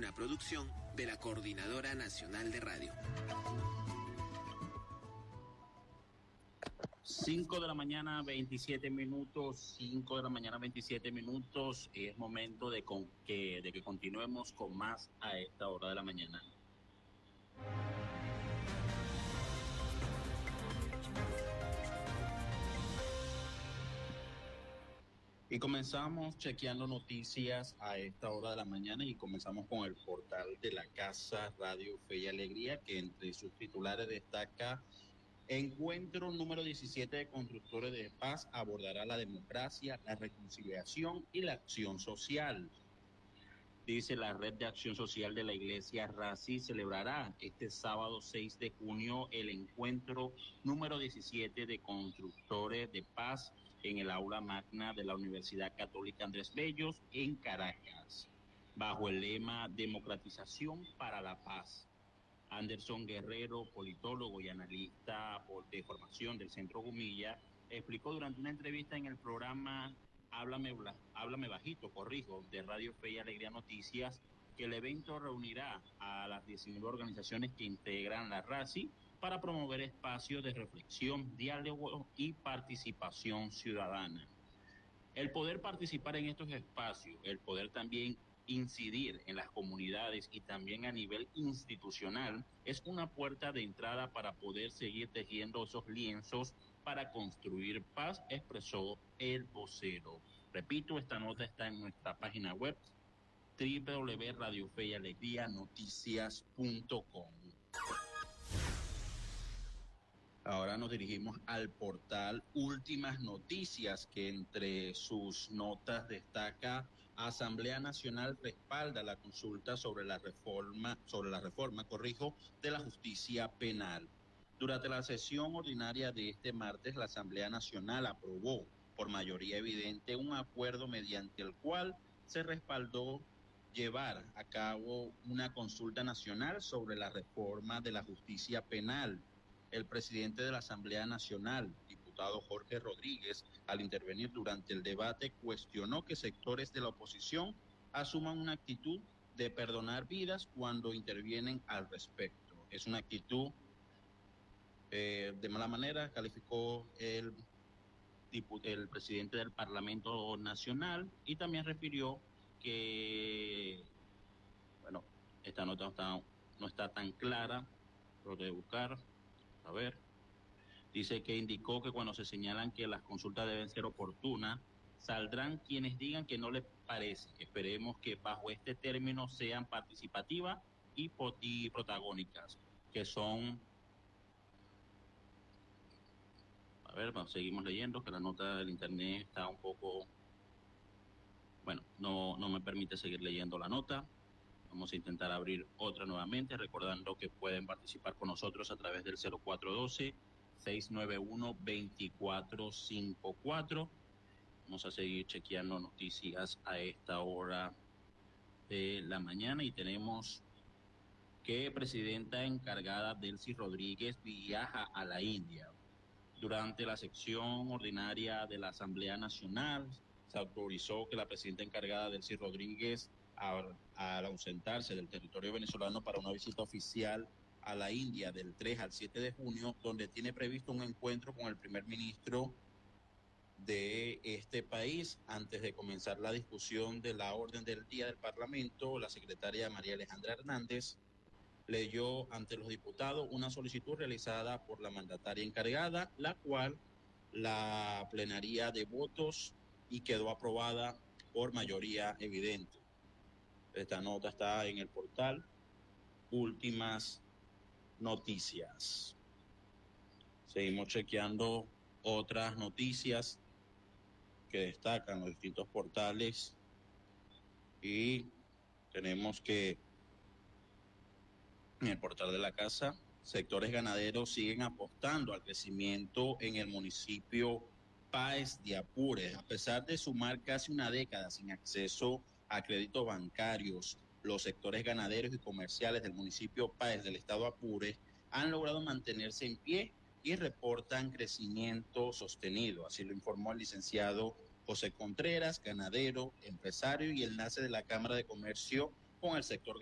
una producción de la Coordinadora Nacional de Radio. 5 de la mañana, 27 minutos, 5 de la mañana, 27 minutos. Es momento de que continuemos con más a esta hora de la mañana. Y comenzamos chequeando noticias a esta hora de la mañana y comenzamos con el portal de la Casa Radio Fe y Alegría, que entre sus titulares destaca: encuentro número 17 de constructores de paz abordará la democracia, la reconciliación y la acción social. Dice la Red de Acción Social de la Iglesia RACI celebrará este sábado 6 de junio el encuentro número 17 de constructores de paz en el aula magna de la Universidad Católica Andrés Bellos en Caracas, bajo el lema Democratización para la Paz. Anderson Guerrero, politólogo y analista de formación del Centro Gumilla, explicó durante una entrevista en el programa Háblame Bajito, de Radio Fe y Alegría Noticias, que el evento reunirá a las 19 organizaciones que integran la RACI para promover espacios de reflexión, diálogo y participación ciudadana. El poder participar en estos espacios, el poder también incidir en las comunidades y también a nivel institucional es una puerta de entrada para poder seguir tejiendo esos lienzos para construir paz, expresó el vocero. Repito, esta nota está en nuestra página web www.radiofeyalegrianoticias.com. Ahora nos dirigimos al portal Últimas Noticias, que entre sus notas destaca: Asamblea Nacional respalda la consulta sobre la reforma, de la justicia penal. Durante la sesión ordinaria de este martes, la Asamblea Nacional aprobó por mayoría evidente un acuerdo mediante el cual se respaldó llevar a cabo una consulta nacional sobre la reforma de la justicia penal. El presidente de la Asamblea Nacional, diputado Jorge Rodríguez, al intervenir durante el debate, cuestionó que sectores de la oposición asuman una actitud de perdonar vidas cuando intervienen al respecto. Es una actitud de mala manera, calificó el presidente del Parlamento Nacional, y también refirió que, bueno, esta nota no está tan clara, lo de buscar. A ver, dice que indicó que cuando se señalan que las consultas deben ser oportunas, saldrán quienes digan que no les parece. Esperemos que bajo este término sean participativas y protagónicas, que son... A ver, bueno, seguimos leyendo, que la nota del internet está un poco... Bueno, no me permite seguir leyendo la nota. Vamos a intentar abrir otra nuevamente, recordando que pueden participar con nosotros a través del 0412-691-2454. Vamos a seguir chequeando noticias a esta hora de la mañana y tenemos que presidenta encargada Delcy Rodríguez viaja a la India. Durante la sección ordinaria de la Asamblea Nacional se autorizó que la presidenta encargada Delcy Rodríguez, al ausentarse del territorio venezolano para una visita oficial a la India del 3 al 7 de junio, donde tiene previsto un encuentro con el primer ministro de este país. Antes de comenzar la discusión de la orden del día del Parlamento, la secretaria María Alejandra Hernández leyó ante los diputados una solicitud realizada por la mandataria encargada, la cual la plenaria de votos y quedó aprobada por mayoría evidente. Esta nota está en el portal Últimas Noticias. Seguimos chequeando otras noticias que destacan los distintos portales y tenemos que en el portal de la casa, sectores ganaderos siguen apostando al crecimiento en el municipio Páez de Apure. A pesar de sumar casi una década sin acceso a créditos bancarios, los sectores ganaderos y comerciales del municipio Páez del estado Apure han logrado mantenerse en pie y reportan crecimiento sostenido. Así lo informó el licenciado José Contreras, ganadero, empresario y enlace de la Cámara de Comercio con el sector